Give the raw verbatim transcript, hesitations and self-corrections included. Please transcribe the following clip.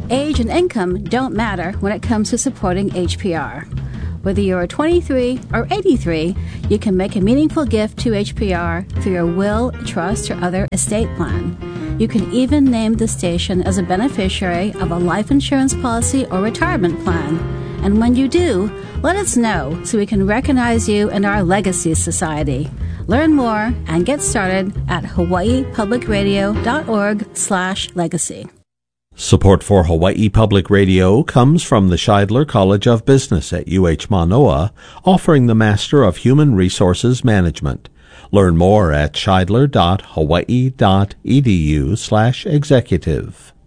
Age and income don't matter when it comes to supporting H P R. Whether you're twenty-three or eighty-three, you can make a meaningful gift to H P R through your will, trust, or other estate plan. You can even name the station as a beneficiary of a life insurance policy or retirement plan. And when you do, let us know so we can recognize you in our Legacy Society. Learn more and get started at hawaii public radio dot org slash legacy. Support for Hawaii Public Radio comes from the Scheidler College of Business at U H Manoa, offering the Master of Human Resources Management. Learn more at scheidler dot hawaii dot edu slash executive.